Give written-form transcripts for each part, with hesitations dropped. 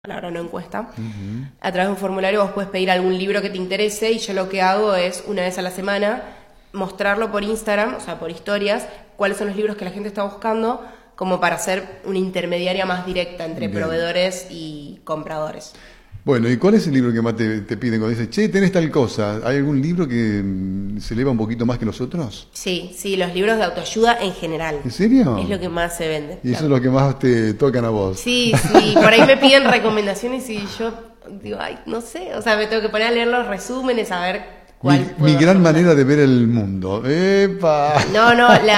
palabra, no encuesta. A través de un formulario vos puedes pedir algún libro que te interese y yo lo que hago es, una vez a la semana, mostrarlo por Instagram, o sea, por historias, cuáles son los libros que la gente está buscando, como para ser una intermediaria más directa entre proveedores y compradores. Bueno, ¿y cuál es el libro que más te piden cuando dicen, che, tenés tal cosa? ¿Hay algún libro que se eleva un poquito más que los otros? Sí, los libros de autoayuda en general. ¿En serio? Es lo que más se vende. Y eso es lo que más te tocan a vos. Sí, por ahí me piden recomendaciones y yo digo, ay, no sé, o sea, me tengo que poner a leer los resúmenes, a ver cuál Mi gran manera de ver el mundo. ¡Epa! No,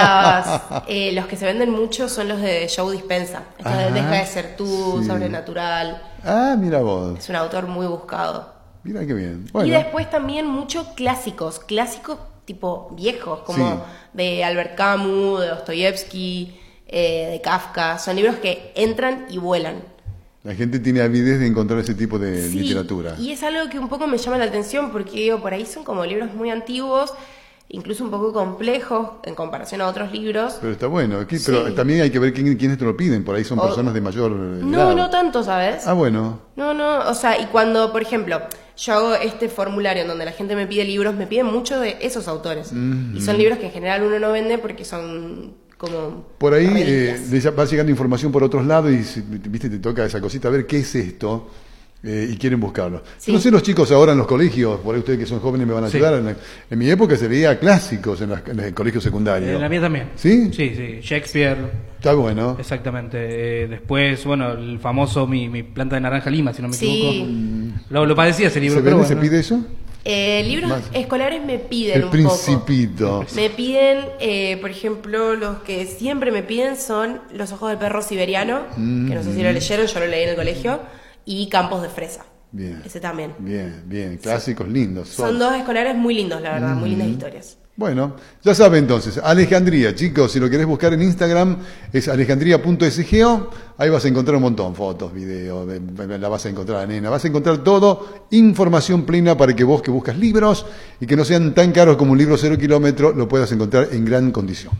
los que se venden mucho son los de Joe Dispenza. Esto de Deja de ser tú, sí. Sobrenatural. Ah, mira vos. Es un autor muy buscado. Mira qué bien. Bueno. Y después también muchos clásicos tipo viejos, como de Albert Camus, de Dostoyevsky, de Kafka. Son libros que entran y vuelan. La gente tiene avidez de encontrar ese tipo de literatura. Y es algo que un poco me llama la atención porque digo, por ahí son como libros muy antiguos, incluso un poco complejos en comparación a otros libros. Pero está bueno. Pero también hay que ver quiénes te lo piden. Por ahí son personas de mayor edad. No tanto, ¿sabes? Ah, bueno. No, o sea, y cuando, por ejemplo, yo hago este formulario en donde la gente me pide libros, me piden mucho de esos autores. Y son libros que en general uno no vende porque son como por ahí va llegando información por otros lados y viste, te toca esa cosita, a ver qué es esto. Y quieren buscarlo. Sí. No sé los chicos ahora en los colegios, por ahí ustedes que son jóvenes me van a ayudar. En mi época se veía clásicos en el colegio secundario. En la mía también. ¿Sí? Sí. Shakespeare. Está bueno. Exactamente. Después, bueno, el famoso mi planta de naranja lima, si no me equivoco. Lo padecía ese libro. ¿Se pide eso? Libros escolares me piden El Principito. Me piden, por ejemplo, los que siempre me piden son Los ojos del perro siberiano, que no sé si lo leyeron, yo lo leí en el colegio, y Campos de fresa. Bien. Ese también. Bien. Clásicos lindos. Son dos escolares muy lindos, la verdad, muy lindas historias. Bueno, ya sabe entonces, Alejandría, chicos, si lo querés buscar en Instagram es alejandría.sgo, ahí vas a encontrar un montón, fotos, videos, la vas a encontrar la nena, vas a encontrar todo, información plena para que vos que buscas libros y que no sean tan caros como un libro 0 kilómetros, lo puedas encontrar en gran condición.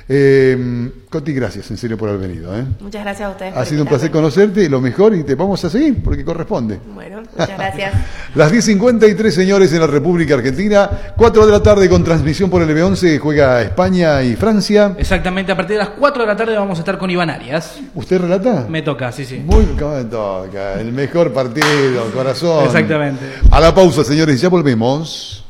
Coti, gracias en serio por haber venido. Muchas gracias a ustedes. Ha sido un placer conocerte, lo mejor, y te vamos a seguir porque corresponde. Bueno, muchas gracias. Las 10:53, señores, en la República Argentina, 4 de la tarde con transmisión por el B11, juega España y Francia. Exactamente, a partir de las 4 de la tarde vamos a estar con Iván Arias. ¿Usted relata? Me toca, sí. ¿Cómo me toca? El mejor partido, corazón. Exactamente. A la pausa, señores, ya volvemos.